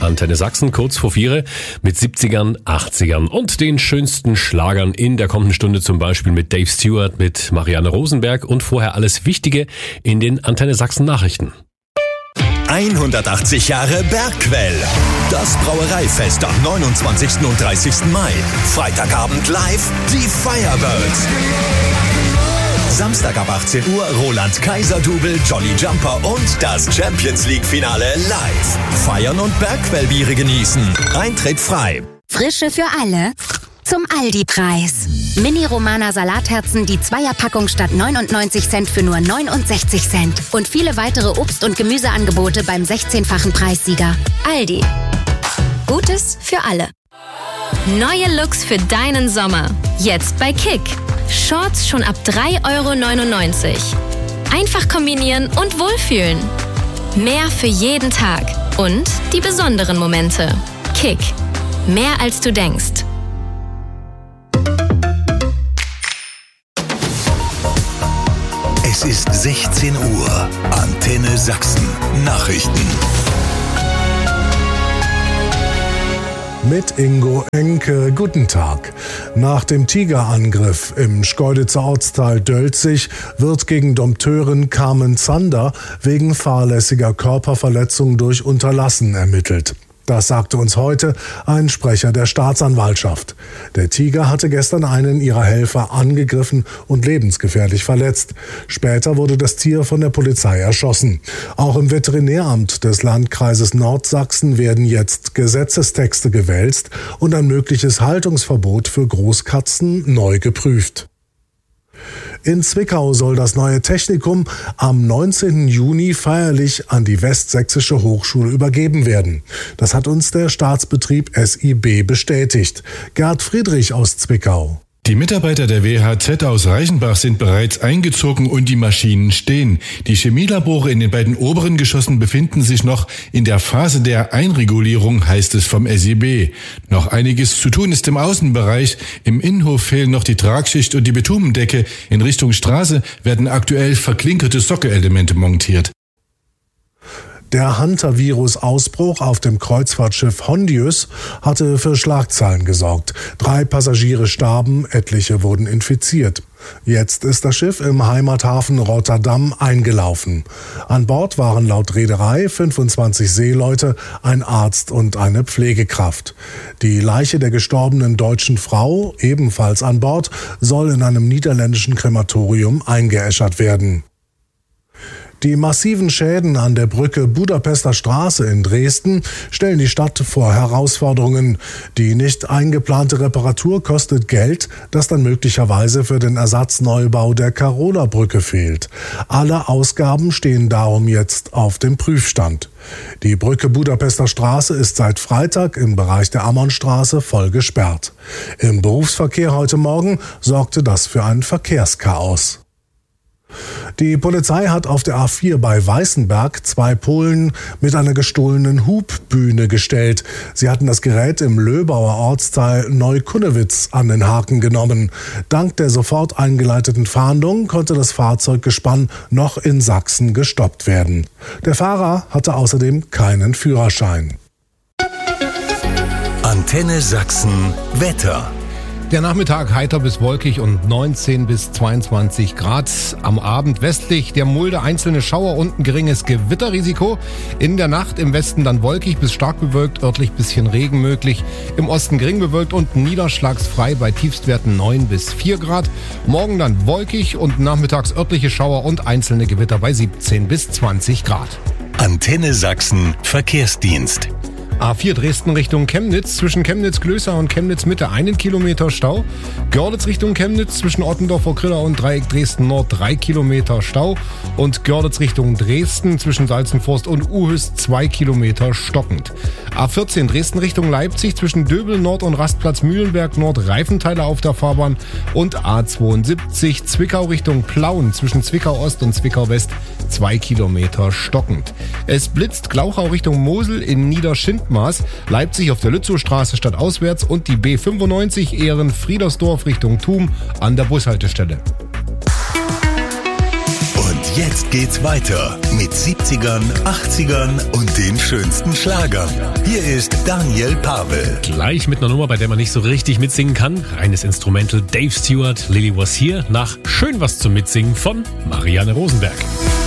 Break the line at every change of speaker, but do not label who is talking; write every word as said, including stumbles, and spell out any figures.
Antenne Sachsen, kurz vor vier mit siebzigern, achtzigern und den schönsten Schlagern in der kommenden Stunde, zum Beispiel mit Dave Stewart, mit Marianne Rosenberg und vorher alles Wichtige in den Antenne Sachsen Nachrichten.
hundertachtzig Jahre Bergquell. Das Brauereifest am neunundzwanzigsten und dreißigsten Mai. Freitagabend live die Firebirds. Samstag ab achtzehn Uhr Roland Kaiser Double, Jolly Jumper und das Champions League Finale live. Feiern und Bergquellbiere genießen. Eintritt frei.
Frische für alle zum Aldi-Preis. Mini-Romana Salatherzen, die Zweierpackung statt neunundneunzig Cent für nur neunundsechzig Cent. Und viele weitere Obst- und Gemüseangebote beim sechzehnfachen Preissieger. Aldi. Gutes für alle.
Neue Looks für deinen Sommer. Jetzt bei Kick. Shorts schon ab drei Euro neunundneunzig. Einfach kombinieren und wohlfühlen. Mehr für jeden Tag. Und die besonderen Momente. Kick. Mehr als du denkst.
Es ist sechzehn Uhr. Antenne Sachsen. Nachrichten.
Mit Ingo Enke, guten Tag. Nach dem Tigerangriff im Schkeuditzer Ortsteil Dölzig wird gegen Dompteurin Carmen Zander wegen fahrlässiger Körperverletzung durch Unterlassen ermittelt. Das sagte uns heute ein Sprecher der Staatsanwaltschaft. Der Tiger hatte gestern einen ihrer Helfer angegriffen und lebensgefährlich verletzt. Später wurde das Tier von der Polizei erschossen. Auch im Veterinäramt des Landkreises Nordsachsen werden jetzt Gesetzestexte gewälzt und ein mögliches Haltungsverbot für Großkatzen neu geprüft. In Zwickau soll das neue Technikum am neunzehnten Juni feierlich an die Westsächsische Hochschule übergeben werden. Das hat uns der Staatsbetrieb S I B bestätigt. Gerd Friedrich aus Zwickau.
Die Mitarbeiter der W H Z aus Reichenbach sind bereits eingezogen und die Maschinen stehen. Die Chemielabore in den beiden oberen Geschossen befinden sich noch in der Phase der Einregulierung, heißt es vom S I B. Noch einiges zu tun ist im Außenbereich. Im Innenhof fehlen noch die Tragschicht und die Bitumendecke. In Richtung Straße werden aktuell verklinkerte Sockelelemente montiert.
Der Hantavirus-Ausbruch auf dem Kreuzfahrtschiff Hondius hatte für Schlagzeilen gesorgt. Drei Passagiere starben, etliche wurden infiziert. Jetzt ist das Schiff im Heimathafen Rotterdam eingelaufen. An Bord waren laut Reederei fünfundzwanzig Seeleute, ein Arzt und eine Pflegekraft. Die Leiche der gestorbenen deutschen Frau, ebenfalls an Bord, soll in einem niederländischen Krematorium eingeäschert werden. Die massiven Schäden an der Brücke Budapester Straße in Dresden stellen die Stadt vor Herausforderungen. Die nicht eingeplante Reparatur kostet Geld, das dann möglicherweise für den Ersatzneubau der Carola-Brücke fehlt. Alle Ausgaben stehen darum jetzt auf dem Prüfstand. Die Brücke Budapester Straße ist seit Freitag im Bereich der Ammonstraße voll gesperrt. Im Berufsverkehr heute Morgen sorgte das für ein Verkehrschaos. Die Polizei hat auf der A vier bei Weißenberg zwei Polen mit einer gestohlenen Hubbühne gestellt. Sie hatten das Gerät im Löbauer Ortsteil Neukunnewitz an den Haken genommen. Dank der sofort eingeleiteten Fahndung konnte das Fahrzeuggespann noch in Sachsen gestoppt werden. Der Fahrer hatte außerdem keinen Führerschein.
Antenne Sachsen Wetter.
Der Nachmittag heiter bis wolkig und neunzehn bis zweiundzwanzig Grad. Am Abend westlich der Mulde einzelne Schauer und ein geringes Gewitterrisiko. In der Nacht im Westen dann wolkig bis stark bewölkt, örtlich bisschen Regen möglich. Im Osten gering bewölkt und niederschlagsfrei bei Tiefstwerten neun bis vier Grad. Morgen dann wolkig und nachmittags örtliche Schauer und einzelne Gewitter bei siebzehn bis zwanzig Grad.
Antenne Sachsen Verkehrsdienst.
A vier Dresden Richtung Chemnitz, zwischen Chemnitz-Glößer und Chemnitz-Mitte einen Kilometer Stau. Görlitz Richtung Chemnitz, zwischen Ottendorfer-Kriller und Dreieck Dresden-Nord drei Kilometer Stau. Und Görlitz Richtung Dresden, zwischen Salzenforst und Uhüst zwei Kilometer stockend. A vierzehn Dresden Richtung Leipzig, zwischen Döbel Nord und Rastplatz Mühlenberg Nord Reifenteile auf der Fahrbahn. Und A zweiundsiebzig Zwickau Richtung Plauen, zwischen Zwickau Ost und Zwickau West zwei Kilometer stockend. Es blitzt Glauchau Richtung Mosel in Niederschindmaß, Leipzig auf der Lützowstraße stadtauswärts und die B fünfundneunzig Ehren-Friedersdorf Richtung Thum an der Bushaltestelle.
Und Jetzt geht's weiter mit siebzigern, achtzigern und den schönsten Schlagern. Hier ist Daniel Pavel.
Gleich mit einer Nummer, bei der man nicht so richtig mitsingen kann. Reines Instrumental. Dave Stewart, Lily Was Here nach Schön was zum Mitsingen von Marianne Rosenberg.